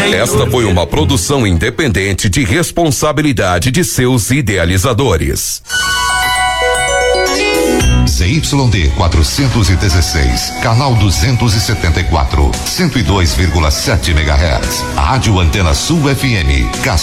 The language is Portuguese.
Esta foi uma produção independente de responsabilidade de seus idealizadores. ZYD 416, canal 274, 102,7 MHz. Rádio Antena Sul FM.